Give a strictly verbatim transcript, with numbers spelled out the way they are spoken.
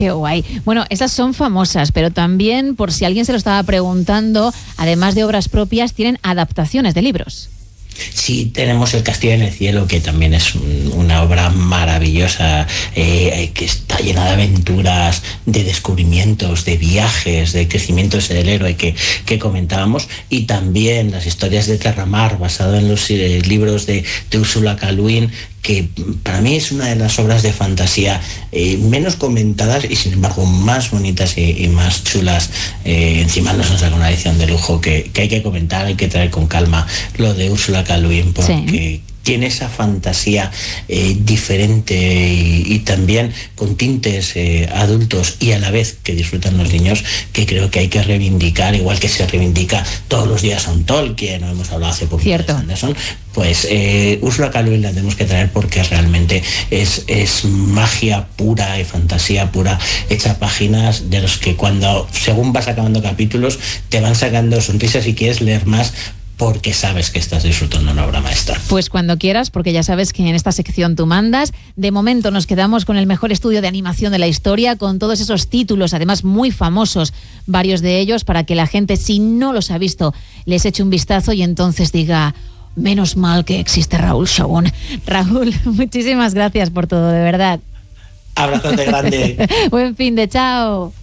Qué guay. Bueno, esas son famosas, pero también, por si alguien se lo estaba preguntando, además de obras propias, tienen adaptaciones de libros. Sí, tenemos El Castillo en el Cielo, que también es un, una obra maravillosa, eh, que está llena de aventuras, de descubrimientos, de viajes, de crecimiento del héroe que, que comentábamos, y también las historias de Terramar, basado en los eh, libros de, de Úrsula K. Le Guin, que para mí es una de las obras de fantasía eh, menos comentadas y sin embargo más bonitas y, y más chulas. Eh, encima nos han sacado una edición de lujo que, que hay que comentar, hay que traer con calma lo de Úrsula K. Le Guin, porque sí, tiene esa fantasía eh, diferente y, y también con tintes eh, adultos y a la vez que disfrutan los niños, que creo que hay que reivindicar, igual que se reivindica Todos los días a un Tolkien, no hemos hablado hace poquito de Sanderson, pues eh, Úrsula K. Le Guin la tenemos que traer porque realmente es, es magia pura y fantasía pura, hecha páginas de los que cuando, según vas acabando capítulos, te van sacando sonrisas y quieres leer más, porque sabes que estás disfrutando una obra maestra. Pues cuando quieras, porque ya sabes que en esta sección tú mandas. De momento nos quedamos con el mejor estudio de animación de la historia, con todos esos títulos, además muy famosos, varios de ellos, para que la gente, si no los ha visto, les eche un vistazo y entonces diga: menos mal que existe Raúl Shogun. Raúl, muchísimas gracias por todo, de verdad. Abrazote grande. Buen fin de, chao.